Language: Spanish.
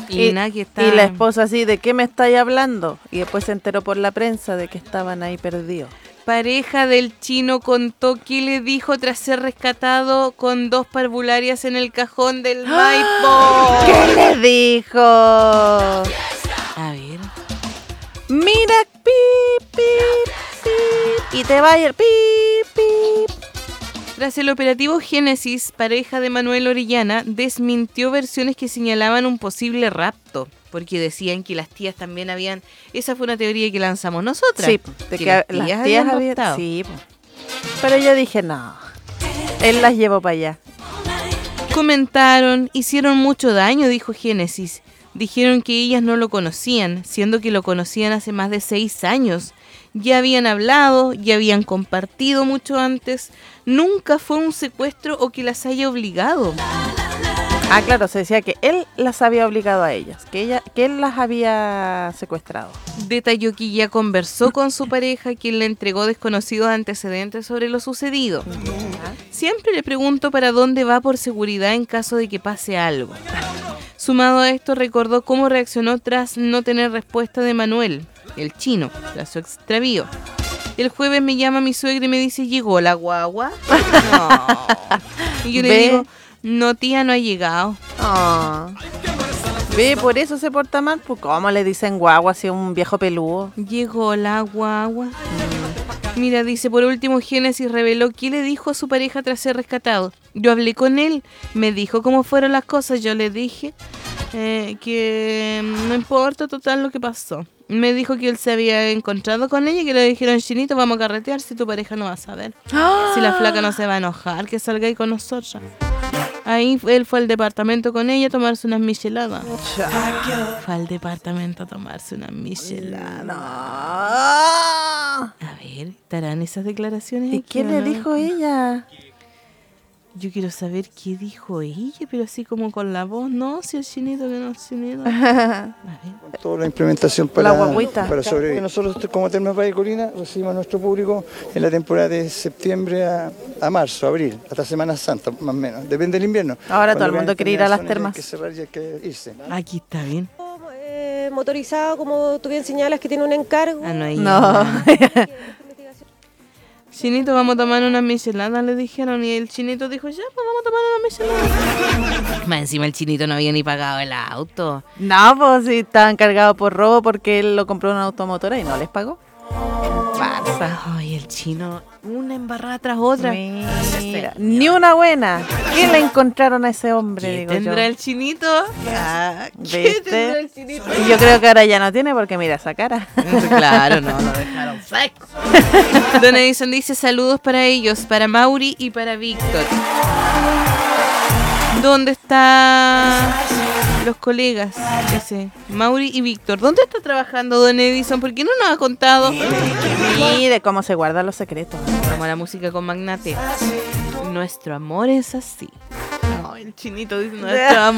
Y la esposa así, ¿de qué me estáis hablando? Y después se enteró por la prensa de que estaban ahí perdidos. Pareja del chino contó qué le dijo tras ser rescatado con 2 parvularias en el cajón del Maipo. ¿Qué le dijo? A ver. Mira, pip, pip, pip, y te va a ir pip, pip. Tras el operativo Génesis, pareja de Manuel Orellana desmintió versiones que señalaban un posible rapto, porque decían que las tías también habían... Esa fue una teoría que lanzamos nosotras. Sí, de que las tías habían... Sí, pero yo dije, no, él las llevó para allá. Comentaron, hicieron mucho daño, dijo Génesis. Dijeron que ellas no lo conocían, siendo que lo conocían hace más de 6 años. Ya habían hablado, ya habían compartido mucho antes. Nunca fue un secuestro o que las haya obligado. Ah, claro, se decía que él las había obligado a ellas, que él las había secuestrado. Detalló que ya conversó con su pareja, quien le entregó desconocidos antecedentes sobre lo sucedido. Siempre le pregunto para dónde va por seguridad en caso de que pase algo. Sumado a esto, recordó cómo reaccionó tras no tener respuesta de Manuel, el chino, tras su extravío. El jueves me llama mi suegra y me dice, ¿llegó la guagua? No. Y yo le digo, no tía, no ha llegado. Ve, por eso se porta mal, pues ¿cómo le dicen guagua si es un viejo peludo? Llegó la guagua. Mira, dice, por último, Génesis reveló qué le dijo a su pareja tras ser rescatado. Yo hablé con él, me dijo cómo fueron las cosas, yo le dije que no importa total lo que pasó. Me dijo que él se había encontrado con ella y que le dijeron, Chinito, vamos a carretear si tu pareja no va a saber. Si la flaca no se va a enojar, que salga ahí con nosotros. Ahí él fue al departamento con ella a tomarse unas micheladas. Fue al departamento a tomarse unas micheladas. A ver, ¿estarán esas declaraciones? ¿Y qué le dijo ella? Yo quiero saber qué dijo ella, pero así como con la voz, no, si el chinito, que no es chinito. A ver. Toda la implementación para sobrevivir. Nosotros como Termas Valle Colina recibimos a nuestro público en la temporada de septiembre a marzo, abril, hasta Semana Santa, más o menos. Depende del invierno. Ahora todo el mundo quiere ir a las termas. Hay que cerrar y hay que irse. Aquí está bien. Motorizado, como tú bien señalas, que tiene un encargo. No. Chinito, vamos a tomar unas micheladas, le dijeron. Y el chinito dijo, ya, pues vamos a tomar unas micheladas. Más encima el chinito no había ni pagado el auto. No, pues sí, estaban cargados por robo porque él lo compró en una automotora y no les pagó. Ay, el chino, una embarrada tras otra. Mira, ni una buena. ¿Qué le encontraron a ese hombre? ¿Qué tendrá el chinito? ¿Qué tendrá el chinito? Y yo creo que ahora ya no tiene porque mira esa cara. Claro, no, lo dejaron seco. Don Edison dice saludos para ellos, para Mauri y para Víctor. ¿Dónde están los colegas? Ese, Mauri y Víctor. ¿Dónde está trabajando Don Edison? ¿Por qué no nos ha contado? Mire cómo se guardan los secretos. Como la música con Magnate. Nuestro amor es así. No, el chinito dice nuestro amor.